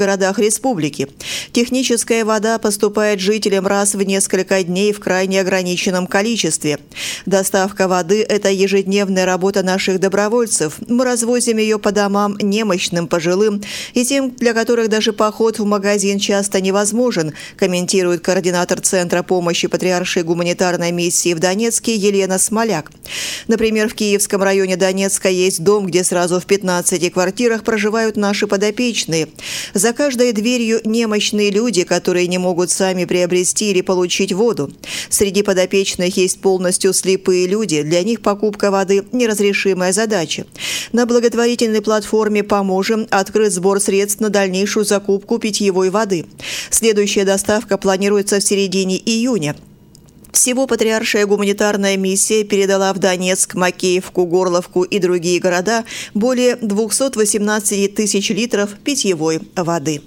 городах республики. Техническая вода поступает жителям раз в несколько дней в крайне ограниченном количестве. Доставка воды – это ежедневная работа наших добровольцев. Мы развозим ее по домам немощным, пожилым и тем, для которых даже поход в магазин часто невозможен, комментирует координатор Центра помощи Патриаршей гуманитарной миссии в Донецке Елена Смоляк. Например, в Киевском районе Донецка есть дом, где сразу в 15 квартирах проживают наши подопечные. За каждой дверью немощные люди, которые не могут сами приобрести или получить воду. Среди подопечных есть полностью слепые люди. Для них покупка воды – неразрешимая задача. На благотворительной платформе «Поможем» открыт сбор средств на дальнейшую закупку питьевой воды. Следующая доставка планируется в середине июня. Всего Патриаршая гуманитарная миссия передала в Донецк, Макеевку, Горловку и другие города более 218 тысяч литров питьевой воды.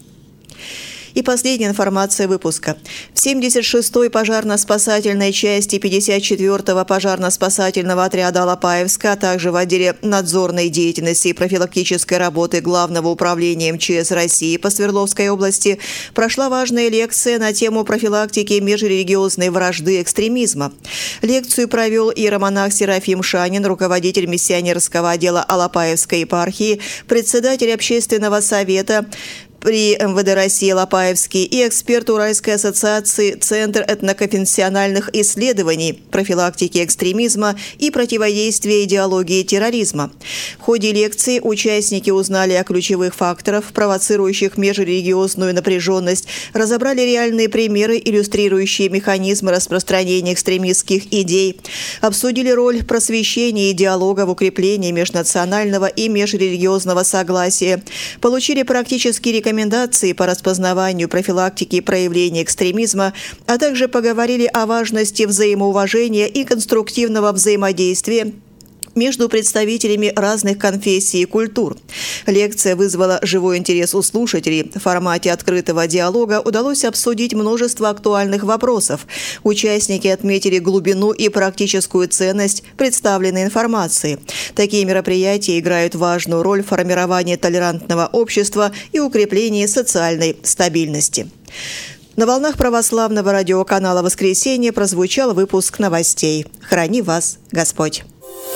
И последняя информация выпуска. В 76-й пожарно-спасательной части 54-го пожарно-спасательного отряда Алапаевска, а также в отделе надзорной деятельности и профилактической работы Главного управления МЧС России по Свердловской области прошла важная лекция на тему профилактики межрелигиозной вражды и экстремизма. Лекцию провел иеромонах Серафим Шанин, руководитель миссионерского отдела Алапаевской епархии, председатель общественного совета при МВД России Алапаевский и эксперт Уральской ассоциации «Центр этноконфессиональных исследований, профилактики экстремизма и противодействия идеологии терроризма». В ходе лекции участники узнали о ключевых факторах, провоцирующих межрелигиозную напряженность, разобрали реальные примеры, иллюстрирующие механизмы распространения экстремистских идей, обсудили роль просвещения и диалога в укреплении межнационального и межрелигиозного согласия, получили практические рекомендации по распознаванию, профилактике и проявлению экстремизма, а также поговорили о важности взаимоуважения и конструктивного взаимодействия между представителями разных конфессий и культур. Лекция вызвала живой интерес у слушателей. В формате открытого диалога удалось обсудить множество актуальных вопросов. Участники отметили глубину и практическую ценность представленной информации. Такие мероприятия играют важную роль в формировании толерантного общества и укреплении социальной стабильности. На волнах православного радиоканала «Воскресенье» прозвучал выпуск новостей. Храни вас Господь!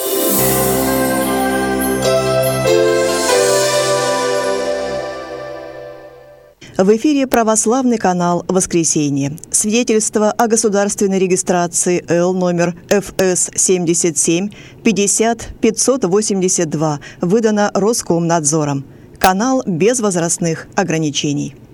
В эфире православный канал «Воскресенье». Свидетельство о государственной регистрации Л номер ФС 77 50 582 выдано Роскомнадзором. Канал без возрастных ограничений.